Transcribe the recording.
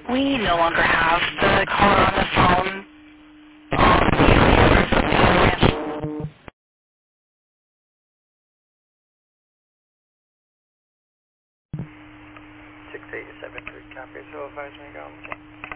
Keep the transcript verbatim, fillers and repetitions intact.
We no longer have the caller on the phone. Um, the numbers of the other branch. six eight seven three, copy. So advise me, go.